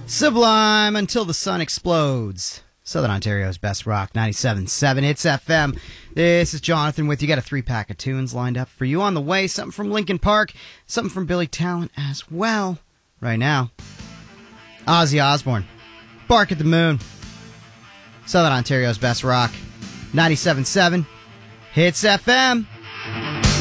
Sublime Until the Sun Explodes. Southern Ontario's best rock, 97.7 Hits FM. This is Jonathan with you. Got a 3-pack of tunes lined up for you on the way. Something from Linkin Park, something from Billy Talent as well. Right now, Ozzy Osbourne, Bark at the Moon. Southern Ontario's best rock, 97.7 Hits FM.